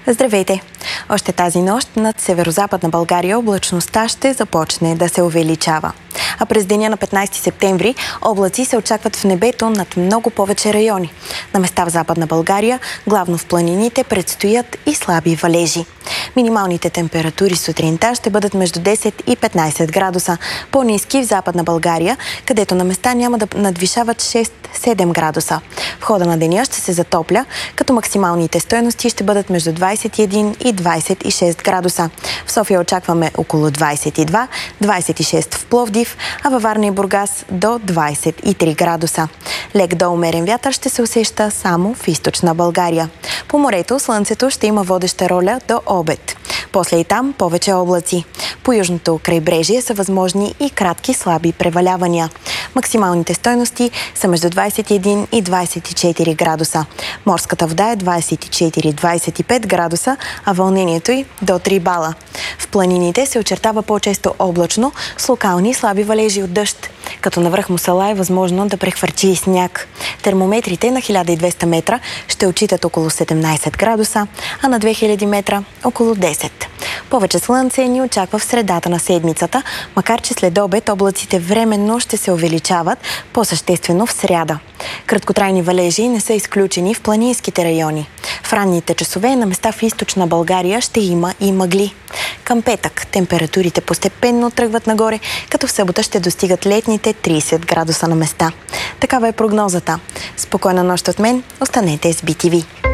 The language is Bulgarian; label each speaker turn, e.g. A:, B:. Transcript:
A: Здравейте! Още тази нощ над северозападна България облачността ще започне да се увеличава. А през деня на 15 септември облаци се очакват в небето над много повече райони. На места в Западна България, главно в планините, предстоят и слаби валежи. Минималните температури сутринта ще бъдат между 10 и 15 градуса. По-ниски в Западна България, където на места няма да надвишават 6-7 градуса. В хода на деня ще се затопля, като максималните стойности ще бъдат между 21 и 26 градуса. В София очакваме около 22, 26 в Пловдив, а във Варна и Бургас до 23 градуса. Лек до умерен вятър ще се усеща само в източна България. По морето слънцето ще има водеща роля до обед. После и там повече облаци. По южното крайбрежие са възможни и кратки слаби превалявания. Максималните стойности са между 21 и 24 градуса. Морската вода е 24-25 градуса, а вълнението й до 3 бала. В планините се очертава по-често облачно с локални слаби валежи от дъжд, като навръх Мусала е възможно да прехвърчи и сняг. Термометрите на 1200 метра ще отчитат около 17 градуса, а на 2000 метра около 10. Повече слънце ни очаква в средата на седмицата, макар че след обед облаците временно ще се увеличават, по-съществено в сряда. Краткотрайни валежи не са изключени в планинските райони. В ранните часове на места в източна България ще има и мъгли. Към петък температурите постепенно тръгват нагоре, като в събота ще достигат летните 30 градуса на места. Такава е прогнозата. Спокойна нощ от мен, останете с BTV.